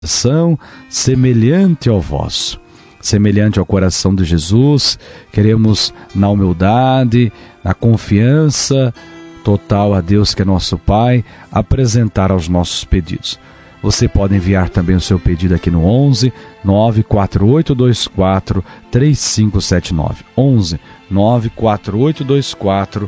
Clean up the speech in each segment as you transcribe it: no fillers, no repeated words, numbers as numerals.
coração semelhante ao vosso, semelhante ao coração de Jesus. Queremos, na humildade, na confiança total a Deus, que é nosso Pai, apresentar os nossos pedidos. Você pode enviar também o seu pedido aqui no 11 94824 3579. 11 94824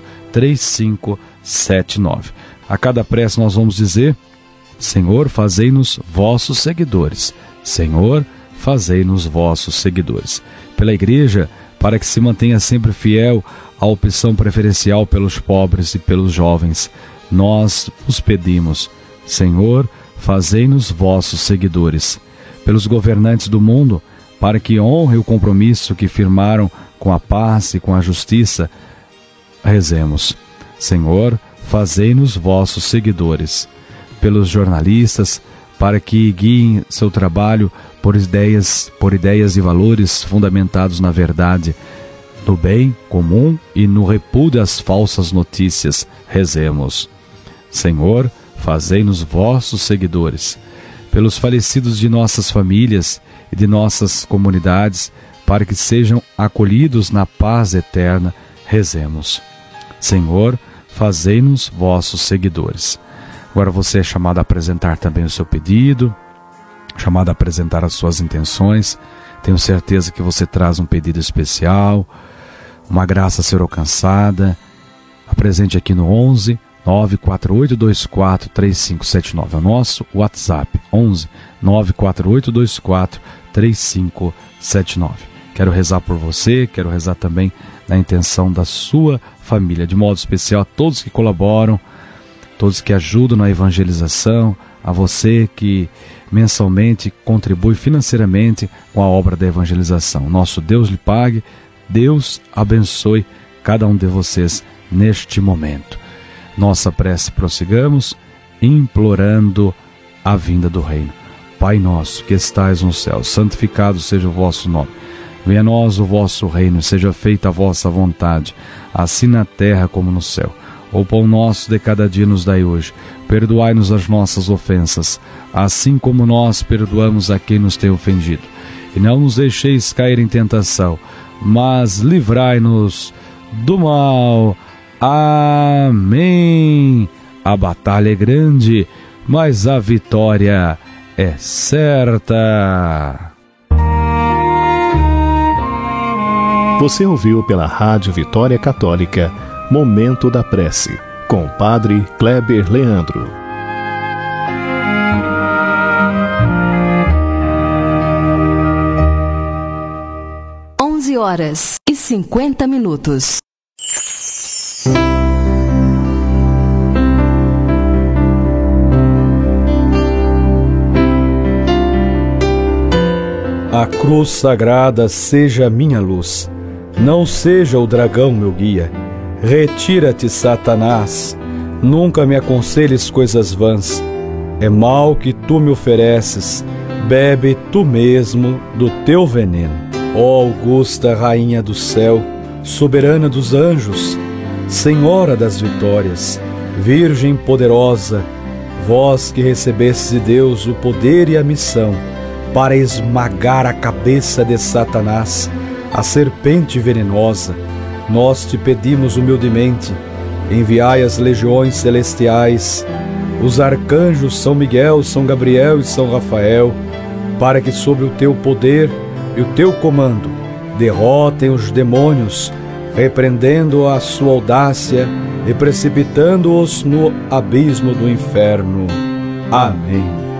3579. A cada prece nós vamos dizer: Senhor, fazei-nos vossos seguidores. Senhor, fazei-nos vossos seguidores. Pela Igreja, para que se mantenha sempre fiel à opção preferencial pelos pobres e pelos jovens, nós vos pedimos: Senhor, fazei-nos vossos seguidores. Pelos governantes do mundo, para que honrem o compromisso que firmaram com a paz e com a justiça, rezemos: Senhor, fazei-nos vossos seguidores. Pelos jornalistas, para que guiem seu trabalho por ideias e valores fundamentados na verdade, no bem comum e no repúdio às falsas notícias, rezemos: Senhor, fazei-nos vossos seguidores. Pelos falecidos de nossas famílias e de nossas comunidades, para que sejam acolhidos na paz eterna, rezemos: Senhor, fazei-nos vossos seguidores. Agora você é chamado a apresentar também o seu pedido, chamado a apresentar as suas intenções. Tenho certeza que você traz um pedido especial, uma graça a ser alcançada. Apresente aqui no 11 94824 3579. É o nosso WhatsApp, 11 94824 3579. Quero rezar por você, quero rezar também na intenção da sua família, de modo especial a todos que colaboram, todos que ajudam na evangelização, a você que mensalmente contribui financeiramente com a obra da evangelização. Nosso Deus lhe pague, Deus abençoe cada um de vocês neste momento. Nossa prece prossigamos, implorando a vinda do reino. Pai nosso que estais no céu, santificado seja o vosso nome. Venha a nós o vosso reino, seja feita a vossa vontade, assim na terra como no céu. O pão nosso de cada dia nos dai hoje. Perdoai-nos as nossas ofensas, assim como nós perdoamos a quem nos tem ofendido. E não nos deixeis cair em tentação, mas livrai-nos do mal. Amém. A batalha é grande, mas a vitória é certa. Você ouviu pela Rádio Vitória Católica Momento da Prece, com o Padre Kleber Leandro. Horas e 50 minutos. A cruz sagrada seja minha luz, não seja o dragão meu guia. Retira-te, Satanás, nunca me aconselhes coisas vãs. É mal que tu me ofereces, bebe tu mesmo do teu veneno. Ó augusta Rainha do céu, soberana dos anjos, Senhora das vitórias, Virgem poderosa, vós que recebestes de Deus o poder e a missão para esmagar a cabeça de Satanás, a serpente venenosa, nós te pedimos humildemente, enviai as legiões celestiais, os arcanjos São Miguel, São Gabriel e São Rafael, para que sob o teu poder e o teu comando derrotem os demônios, repreendendo a sua audácia e precipitando-os no abismo do inferno. Amém.